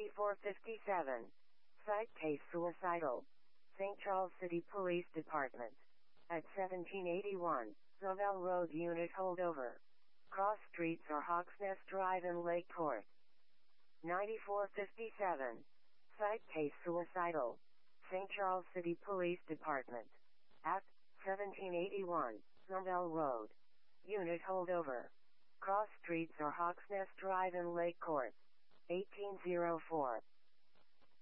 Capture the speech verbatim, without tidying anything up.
ninety-four fifty-seven. Site case suicidal. Saint Charles City Police Department. At seventeen eighty-one, Lovell Road unit holdover. Cross streets are Hawksnest Drive and Lake Court. ninety-four fifty-seven. Site case suicidal. Saint Charles City Police Department. At seventeen eighty-one, Lovell Road. Unit holdover. Cross streets are Hawksnest Drive and Lake Court. eighteen oh four.